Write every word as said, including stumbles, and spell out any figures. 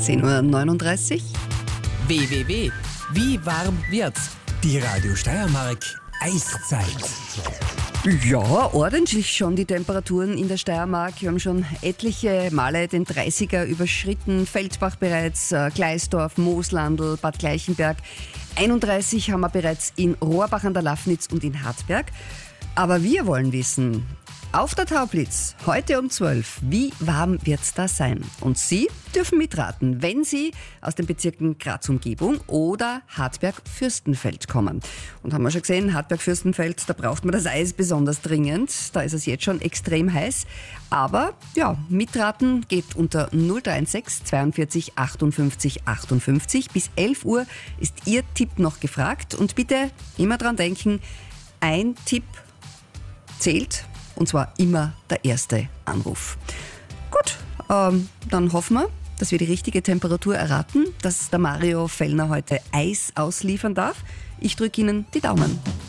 zehn Uhr neununddreißig. W W W. Wie warm wird's? Die Radio Steiermark Eiszeit. Ja, ordentlich schon die Temperaturen in der Steiermark. Wir haben schon etliche Male den dreißiger überschritten. Feldbach bereits, äh, Gleisdorf, Mooslandl, Bad Gleichenberg. einunddreißig haben wir bereits in Rohrbach an der Lafnitz und in Hartberg. Aber wir wollen wissen, auf der Taublitz, heute um zwölf, wie warm wird's da sein? Und Sie dürfen mitraten, wenn Sie aus den Bezirken Graz-Umgebung oder Hartberg-Fürstenfeld kommen. Und haben wir schon gesehen, Hartberg-Fürstenfeld, da braucht man das Eis besonders dringend. Da ist es jetzt schon extrem heiß. Aber ja, mitraten geht unter null drei sechs zweiundvierzig achtundfünfzig achtundfünfzig. Bis elf Uhr ist Ihr Tipp noch gefragt. Und bitte immer dran denken, ein Tipp zählt. Und zwar immer der erste Anruf. Gut, ähm, dann hoffen wir, dass wir die richtige Temperatur erraten, dass der Mario Fellner heute Eis ausliefern darf. Ich drücke Ihnen die Daumen.